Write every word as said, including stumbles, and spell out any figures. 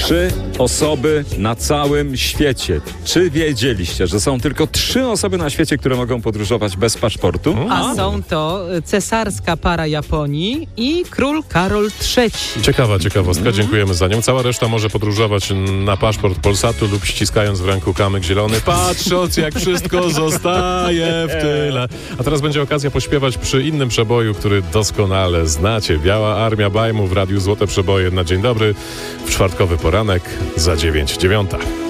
Trzy osoby na całym świecie. Czy wiedzieliście, że są tylko trzy osoby na świecie, które mogą podróżować bez paszportu? A są to cesarska para Japonii i król Karol trzeci. Ciekawa ciekawostka, dziękujemy za nią. Cała reszta może podróżować na paszport Polsatu lub ściskając w ręku kamyk zielony, patrząc jak wszystko zostaje w tyle. A teraz będzie okazja pośpiewać przy innym przeboju, który doskonale znacie. Biała Armia Bajmu w Radiu Złote Przeboje na dzień dobry. W czwartkowy poranek za dziewięć dziewiąta.